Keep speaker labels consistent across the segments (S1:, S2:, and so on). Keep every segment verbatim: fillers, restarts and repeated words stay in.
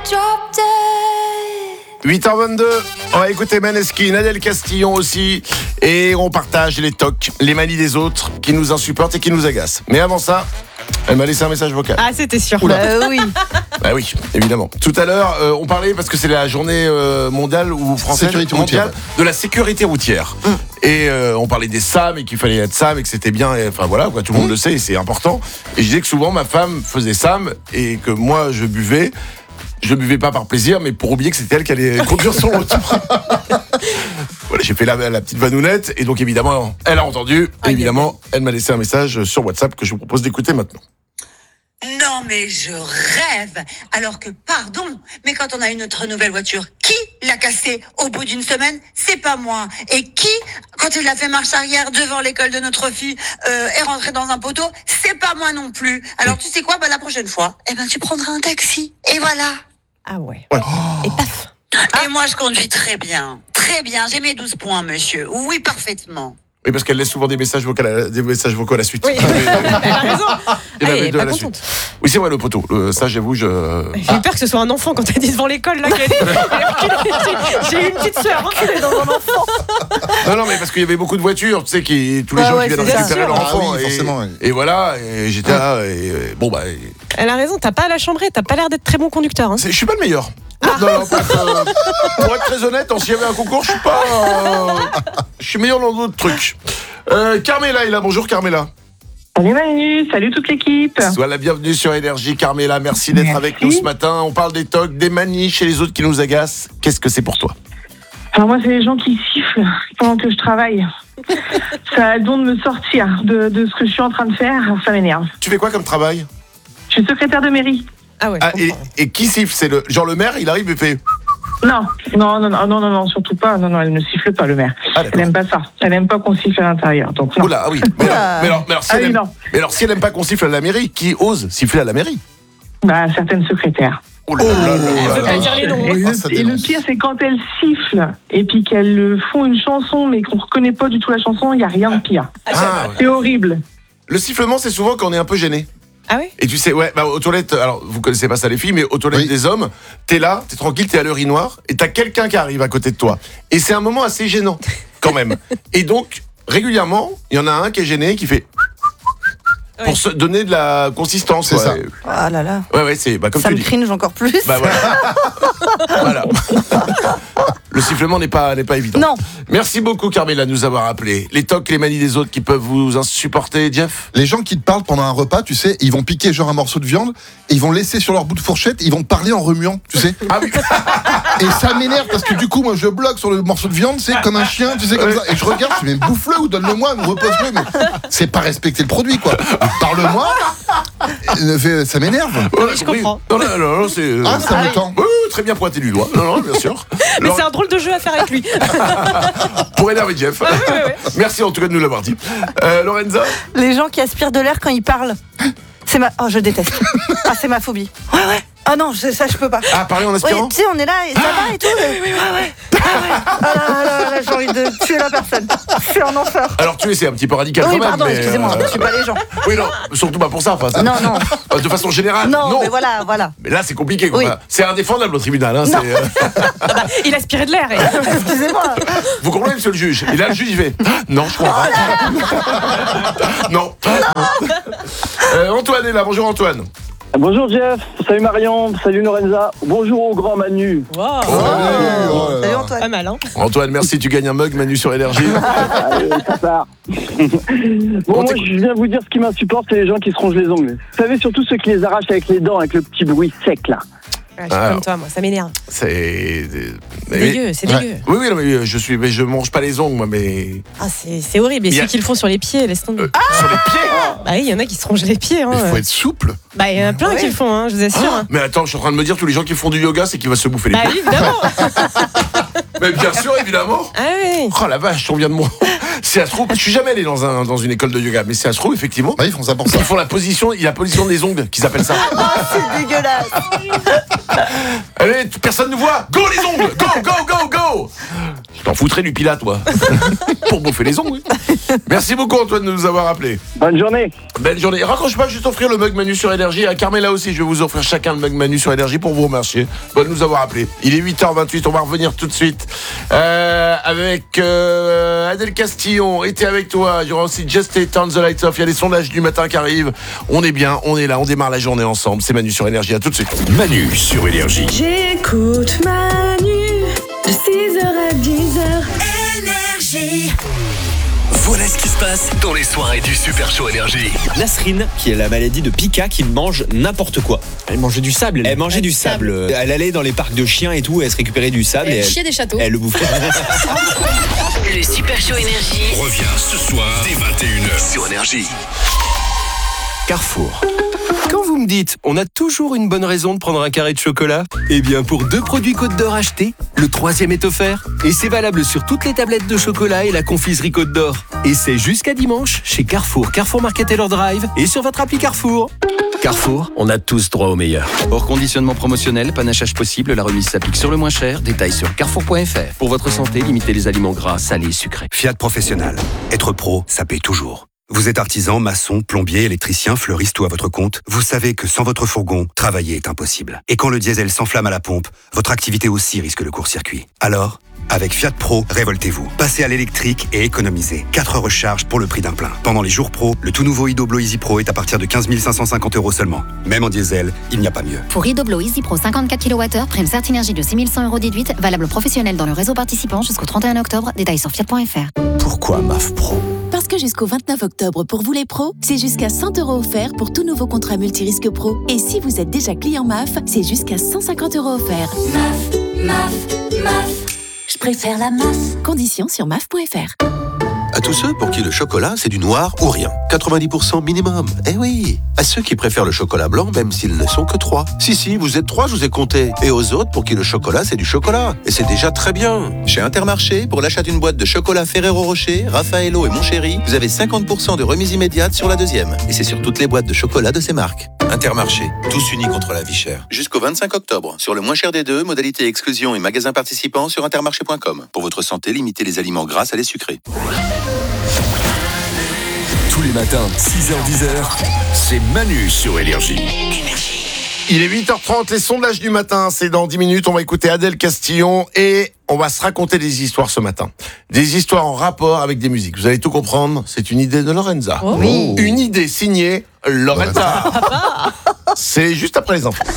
S1: huit heures vingt-deux, on va écouter Maneskin, Adèle Castillon aussi. Et on partage les tocs, les manies des autres qui nous insupportent et qui nous agacent. Mais avant ça, elle m'a laissé un message vocal.
S2: Ah, c'était sûr.
S3: Euh, oui.
S1: Bah oui, évidemment. Tout à l'heure, euh, on parlait, parce que c'est la journée euh, mondiale ou française
S4: Sécurité
S1: mondiale
S4: routière.
S1: de la sécurité routière. Mm. Et euh, on parlait des S A M et qu'il fallait être S A M et que c'était bien. Et, enfin voilà, quoi, tout le monde mm. le sait et c'est important. Et je disais que souvent ma femme faisait S A M et que moi je buvais. Je ne buvais pas par plaisir, mais pour oublier que c'était elle qui allait conduire son retour. Voilà, j'ai fait la, la petite vanounette et donc évidemment, elle a entendu.
S2: Ah,
S1: évidemment, elle m'a laissé un message sur WhatsApp que je vous propose d'écouter maintenant.
S5: Non mais je rêve. Alors que pardon, mais quand on a une autre nouvelle voiture, qui l'a cassée au bout d'une semaine? C'est pas moi. Et qui, quand il a fait marche arrière devant l'école de notre fille, euh, est rentré dans un poteau? C'est pas moi non plus. Alors tu sais quoi? Bah la prochaine fois, eh ben tu prendras un taxi. Et voilà.
S2: Ah ouais.
S1: Ouais.
S2: Et paf.
S5: Et moi je conduis très bien, très bien. J'ai mes douze points, monsieur. Oui, parfaitement.
S1: Oui, parce qu'elle laisse souvent des messages vocaux à la, des messages vocaux à la suite.
S2: Oui, elle a raison.
S1: Il y en avait
S2: Elle est
S1: deux à
S2: pas
S1: la
S2: contente.
S1: suite. Oui, c'est vrai, le poteau. Le, ça, j'avoue, je.
S2: J'ai eu peur que ce soit un enfant quand t'as dit devant l'école là. Qu'elle... J'ai eu une petite sœur hein, qui est dans un enfant.
S1: Non, non, mais parce qu'il y avait beaucoup de voitures, tu sais, qui tous les
S3: Ouais,
S1: gens
S3: ouais,
S1: qui viennent
S3: c'est
S1: récupérer
S2: sûr.
S1: leur
S4: Ah
S1: enfant.
S4: oui,
S1: et,
S4: forcément, oui.
S1: et voilà, et j'étais là, et euh, bon bah. et-
S2: Elle a raison. T'as pas à la chambrer. T'as pas l'air d'être très bon conducteur. Hein.
S1: c'est- Je suis pas le meilleur. Non, non, pour, être, euh, pour être très honnête, s'il y avait un concours, je suis pas. euh, je suis meilleur dans d'autres trucs. Euh, Carmela est là. Bonjour Carmela.
S6: Salut Manu, salut toute l'équipe.
S1: Sois la bienvenue sur Énergie. Carmela, merci d'être
S6: Merci.
S1: avec nous ce matin. On parle des tocs, des manies chez les autres qui nous agacent. Qu'est-ce que c'est pour toi?
S6: Alors moi, c'est les gens qui sifflent pendant que je travaille. Ça a le don de me sortir de, de ce que je suis en train de faire, ça m'énerve.
S1: Tu fais quoi comme travail?
S6: Je suis secrétaire de mairie.
S2: Ah ouais.
S1: Ah,
S2: Je
S1: et,
S2: comprends.
S1: et qui siffle? C'est le genre le maire, il arrive et fait.
S6: Non, non, non, non, non, non, non, surtout pas. Non, non, elle ne siffle pas, le maire.
S1: Ah,
S6: Elle
S1: d'accord.
S6: n'aime pas ça. Elle n'aime pas qu'on siffle à l'intérieur. Donc non.
S1: Oula, ah oui. Mais, alors, mais, alors, mais, alors, si
S6: Ah
S1: elle
S6: oui,
S1: aime,
S6: non.
S1: mais alors, si elle aime pas qu'on siffle à la mairie, qui ose siffler à la mairie?
S6: Bah, certaines secrétaires.
S1: Oh là là là
S2: Elle
S1: là
S2: veut
S1: là.
S2: pas dire les noms.
S6: Et,
S2: hein.
S6: le,
S4: Ah, ça
S6: et le
S4: dénonce.
S6: pire, c'est quand elles sifflent et puis qu'elles euh, font une chanson, mais qu'on ne reconnaît pas du tout la chanson, il n'y a rien de pire.
S1: Ah, ouais.
S6: C'est horrible.
S1: Le sifflement, c'est souvent quand on est un peu gêné.
S2: Ah ouais.
S1: Et tu sais, ouais, bah, aux toilettes, alors vous connaissez pas ça les filles, mais aux toilettes
S4: Oui.
S1: des hommes, t'es là, t'es tranquille, t'es à l'urinoir, et t'as quelqu'un qui arrive à côté de toi. Et c'est un moment assez gênant, quand même. Et donc, régulièrement, il y en a un qui est gêné, qui fait. Pour
S2: Ouais.
S1: se donner de la consistance.
S4: C'est
S1: quoi.
S4: ça.
S3: Ah là là.
S1: Ouais, ouais, c'est bah, comme
S3: Ça
S1: tu
S3: me
S1: dis.
S3: cringe encore plus.
S1: Bah voilà. Voilà. Le sifflement n'est pas, n'est pas évident.
S3: Non.
S1: Merci beaucoup, Carmela, de nous avoir appelé. Les tocs, les manies des autres qui peuvent vous insupporter, Jeff?
S4: Les gens qui te parlent pendant un repas, tu sais, ils vont piquer genre un morceau de viande, et ils vont le laisser sur leur bout de fourchette, ils vont te parler en remuant, tu sais.
S1: Ah oui.
S4: Et ça m'énerve parce que du coup, moi, je bloque sur le morceau de viande, c'est comme un chien, tu sais, comme ça. Et je regarde, je me dis, mais bouffe-le ou donne-le-moi, ou repose-le, mais c'est pas respecter le produit, quoi. Parle-moi. Et ça m'énerve.
S1: Voilà,
S2: je
S1: oui.
S2: comprends.
S1: Non, non, non, non, c'est. euh,
S4: Ah, ça me tend.
S1: Oui, oui, très bien pointé du doigt. Non, non, bien sûr.
S2: Mais
S1: Alors,
S2: c'est un drôle de jeu à faire avec lui.
S1: pour énerver Jeff.
S2: ouais, ouais.
S1: Merci en tout cas de nous l'avoir dit. Euh, Lorenza?
S3: Les gens qui aspirent de l'air quand ils parlent. C'est ma. Oh, je déteste. Ah, c'est ma phobie. Ouais, ouais. Ah non, je- ça, je peux pas.
S1: Ah, parler en
S3: Ouais,
S1: aspirant?
S3: tu sais, on est là et ça va et tout. Oui, oui, ouais, ouais. Ah là là là là, j'ai envie de tuer la personne. C'est un enfer.
S1: Alors tu es, c'est un petit peu radical
S3: Oui,
S1: quand même.
S3: pardon,
S1: mais,
S3: excusez-moi,
S1: euh,
S3: je suis pas les gens.
S1: Oui, non, surtout pas pour ça. Enfin, ça-
S3: Non, non.
S1: Euh, De façon générale,
S3: Non,
S1: non.
S3: mais voilà, voilà.
S1: Mais là, c'est compliqué. Quoi.
S3: Oui.
S1: Enfin, c'est indéfendable au tribunal. Hein,
S3: Non.
S1: c'est, euh,
S2: Il aspirait de l'air. Et...
S3: Excusez-moi.
S1: Vous comprenez, monsieur le juge? Et là, le juge, il fait non, je crois pas. Non. Euh, Antoine est là. Bonjour, Antoine.
S7: Bonjour Jeff, salut Marion, salut Lorenza, bonjour au grand Manu.
S2: Wow.
S4: Salut, oh là
S3: Salut
S4: là.
S3: Antoine.
S2: Pas mal, hein.
S1: Antoine, merci. Tu gagnes un mug Manu sur Énergie.
S7: Allez, ça part. Bon,
S1: On
S7: moi
S1: t'écoute.
S7: je viens vous dire ce qui m'insupporte, c'est les gens qui se rongent les ongles. Vous savez, surtout ceux qui les arrachent avec les dents, avec le petit bruit sec là.
S2: Ouais, je suis
S1: Ah.
S2: comme toi, moi, ça m'énerve.
S1: C'est. mais-
S2: Dégueu, c'est
S4: Ouais.
S2: dégueu.
S1: Oui, oui, non, mais je suis, mais je mange pas les ongles, moi, mais
S2: Ah, c'est, c'est horrible. Et
S1: Il y a-
S2: ceux qui le font sur les pieds, laisse tomber.
S1: euh, sur les pieds.
S2: Bah oui, il y en a qui se rongent les pieds. Hein.
S4: Il faut être souple.
S2: Bah, il y en a plein qui le font, hein, je vous assure. hein.
S1: Mais attends, je suis en train de me dire tous les gens qui font du yoga, c'est qu'ils vont se bouffer les
S2: Bah
S1: pieds.
S2: oui, évidemment.
S1: Mais bien sûr, évidemment.
S2: Ah oui.
S1: Oh la vache, on vient de moi. C'est à se trouve, je suis jamais allé dans un dans une école de yoga, mais c'est à se trouve effectivement.
S4: Bah, ils font ça pour ça.
S1: Ils font la position, il y a la position des ongles qu'ils appellent ça.
S3: Ah, c'est dégueulasse.
S1: Allez, personne ne voit. Go les ongles, go go go go. Je t'en foutrais du Pilate, toi. Pour bouffer les ongles. Merci beaucoup, Antoine, de nous avoir appelés.
S7: Bonne journée.
S1: Belle journée. Raccroche pas, juste offrir le mug Manu sur Énergie. À Carmela aussi, je vais vous offrir chacun le mug Manu sur Énergie pour vous remercier de nous avoir appelés. Il est huit heures vingt-huit, on va revenir tout de suite euh, avec euh, Adèle Castillon. Était avec toi. Il y aura aussi Just Stay, Turn the Lights Off. Il y a les sondages du matin qui arrivent. On est bien, on est là, on démarre la journée ensemble. C'est Manu sur Énergie. À tout de suite.
S8: Manu sur Énergie.
S2: J'écoute Manu de six heures à dix heures.
S8: Énergie. Voilà ce qui se passe dans les soirées du Super Show Énergie.
S9: Nasrine, qui est la maladie de Pika, qui mange n'importe quoi.
S10: Elle mangeait du sable.
S9: Elle, elle mangeait du sable. sable. Elle allait dans les parcs de chiens et tout, elle se récupérait du sable.
S2: Elle
S9: et
S2: chiait
S9: elle,
S2: des châteaux.
S9: Elle le bouffait.
S11: Le Super Show Énergie
S8: revient ce soir dès vingt et une heures sur Énergie.
S12: Carrefour. Quand vous me dites, on a toujours une bonne raison de prendre un carré de chocolat, eh bien pour deux produits Côte d'Or achetés, le troisième est offert. Et c'est valable sur toutes les tablettes de chocolat et la confiserie Côte d'Or. Et c'est jusqu'à dimanche chez Carrefour, Carrefour Market Taylor Drive et sur votre appli Carrefour. Carrefour, on a tous droit au meilleur. Hors conditionnement promotionnel, panachage possible, la remise s'applique sur le moins cher. Détails sur carrefour point f r. Pour votre santé, limitez les aliments gras, salés, sucrés.
S13: Fiat Professionnel. Être pro, ça paye toujours. Vous êtes artisan, maçon, plombier, électricien, fleuriste ou à votre compte, vous savez que sans votre fourgon, travailler est impossible. Et quand le diesel s'enflamme à la pompe, votre activité aussi risque le court-circuit. Alors, avec Fiat Pro, révoltez-vous. Passez à l'électrique et économisez. quatre recharges pour le prix d'un plein. Pendant les jours pro, le tout nouveau Idoblo Easy Pro est à partir de quinze mille cinq cent cinquante euros seulement. Même en diesel, il n'y a pas mieux.
S14: Pour Idoblo Easy Pro cinquante-quatre kilowattheures, prime Certinergie de six mille cent euros déduite, valable professionnel dans le réseau participant jusqu'au trente et un octobre. Détails sur fiat point f r.
S12: Pourquoi M A F Pro ?
S15: Parce que jusqu'au vingt-neuf octobre, pour vous les pros, c'est jusqu'à cent euros offerts pour tout nouveau contrat multirisque pro. Et si vous êtes déjà client M A F, c'est jusqu'à cent cinquante euros offerts.
S16: M A F, M A F, M A F. Je préfère la M A F.
S15: Conditions sur M A F point f r.
S17: À tous ceux pour qui le chocolat, c'est du noir ou rien. quatre-vingt-dix pour cent minimum. Eh oui. À ceux qui préfèrent le chocolat blanc, même s'ils ne sont que trois. Si, si, vous êtes trois, je vous ai compté. Et aux autres, pour qui le chocolat, c'est du chocolat. Et c'est déjà très bien. Chez Intermarché, pour l'achat d'une boîte de chocolat Ferrero Rocher, Raffaello et Montchéri, vous avez cinquante pour cent de remise immédiate sur la deuxième. Et c'est sur toutes les boîtes de chocolat de ces marques. Intermarché, tous unis contre la vie chère. Jusqu'au vingt-cinq octobre. Sur le moins cher des deux, modalité exclusion et magasins participants sur intermarché point com. Pour votre santé, limitez les aliments gras à les sucrés.
S8: Tous les matins, six heures dix heures, c'est Manu sur Énergie.
S1: Il est huit heures trente, les sondages du matin, c'est dans dix minutes, on va écouter Adèle Castillon et on va se raconter des histoires ce matin. Des histoires en rapport avec des musiques. Vous allez tout comprendre, c'est une idée de Lorenza.
S2: Oh. Oui.
S1: Une idée signée Lorenza. C'est juste après les infos.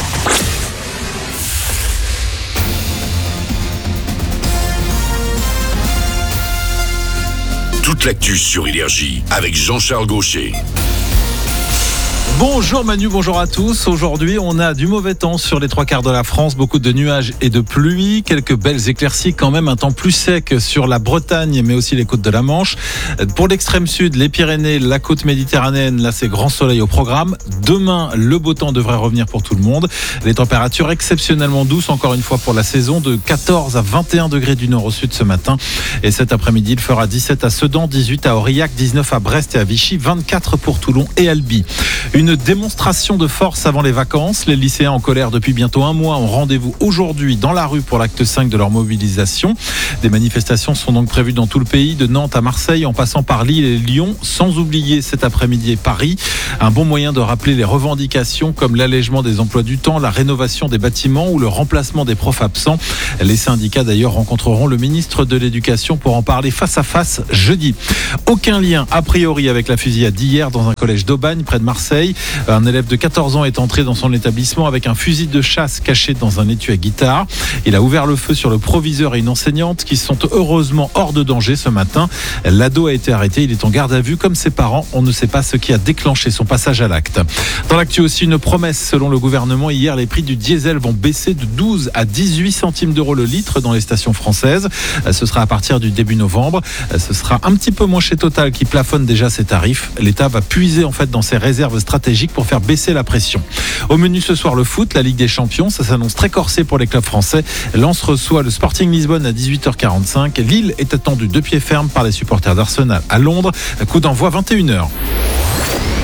S8: Toute l'actu sur Énergie avec Jean-Charles Gaucher.
S18: Bonjour Manu, bonjour à tous. Aujourd'hui, on a du mauvais temps sur les trois quarts de la France, beaucoup de nuages et de pluie, quelques belles éclaircies quand même, un temps plus sec sur la Bretagne, mais aussi les côtes de la Manche. Pour l'extrême sud, les Pyrénées, la côte méditerranéenne, là c'est grand soleil au programme. Demain, le beau temps devrait revenir pour tout le monde. Les températures exceptionnellement douces, encore une fois pour la saison, de quatorze à vingt et un degrés du nord au sud ce matin. Et cet après-midi, il fera dix-sept à Sedan, dix-huit à Aurillac, dix-neuf à Brest et à Vichy, vingt-quatre pour Toulon et Albi. Une démonstration de force avant les vacances. Les lycéens en colère depuis bientôt un mois ont rendez-vous aujourd'hui dans la rue pour l'acte cinq de leur mobilisation. Des manifestations sont donc prévues dans tout le pays, de Nantes à Marseille, en passant par Lille et Lyon, sans oublier cet après-midi Paris. Un bon moyen de rappeler les revendications comme l'allègement des emplois du temps, la rénovation des bâtiments ou le remplacement des profs absents. Les syndicats d'ailleurs rencontreront le ministre de l'Éducation pour en parler face à face jeudi. Aucun lien a priori avec la fusillade d'hier dans un collège d'Aubagne près de Marseille. Un élève de quatorze ans est entré dans son établissement avec un fusil de chasse caché dans un étui à guitare. Il a ouvert le feu sur le proviseur et une enseignante qui sont heureusement hors de danger ce matin. L'ado a été arrêté, il est en garde à vue comme ses parents. On ne sait pas ce qui a déclenché son passage à l'acte. Dans l'actu aussi, une promesse selon le gouvernement. Hier, les prix du diesel vont baisser de douze à dix-huit centimes d'euros le litre dans les stations françaises. Ce sera à partir du début novembre. Ce sera un petit peu moins chez Total qui plafonne déjà ses tarifs. L'État va puiser en fait dans ses réserves stratégiques pour faire baisser la pression. Au menu ce soir, le foot, la Ligue des Champions, ça s'annonce très corsé pour les clubs français. Lens reçoit le Sporting Lisbonne à dix-huit heures quarante-cinq. Lille est attendu de pied ferme par les supporters d'Arsenal à Londres. Coup d'envoi vingt et une heures.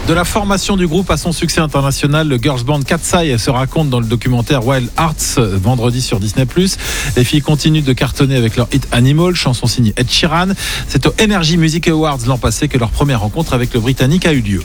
S18: De la formation du groupe à son succès international, le girls band Cat's Eye se raconte dans le documentaire Wild Hearts, vendredi sur Disney plus. Les filles continuent de cartonner avec leur hit Animal, chanson signée Ed Sheeran. C'est au Energy Music Awards l'an passé que leur première rencontre avec le Britannique a eu lieu.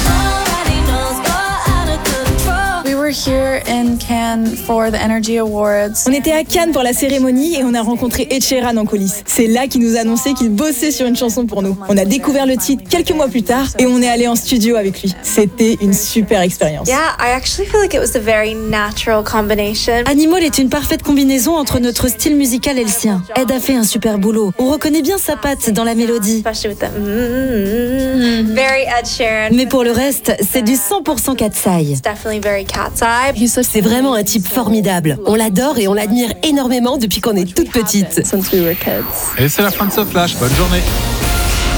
S10: Here in Cannes for the Energy Awards. On était à Cannes pour la cérémonie et on a rencontré Ed Sheeran en coulisses. C'est là qu'il nous a annoncé qu'il bossait sur une chanson pour nous. On a découvert le titre quelques mois plus tard et on est allé en studio avec lui. C'était une super expérience.
S19: Yeah, I actually feel like it was a very natural combination.
S20: Animal est une parfaite combinaison entre notre style musical et le sien. Ed a fait un super boulot. On reconnaît bien sa patte dans la mélodie.
S19: Especially with the mm-hmm. Very Ed Sheeran.
S20: Mais pour le reste, c'est du cent pour cent Cat's Eye.
S19: It's definitely very Cat's Eye.
S20: C'est vraiment un type formidable. On l'adore et on l'admire énormément depuis qu'on est toute petite.
S18: Et c'est la fin de ce flash. Bonne journée.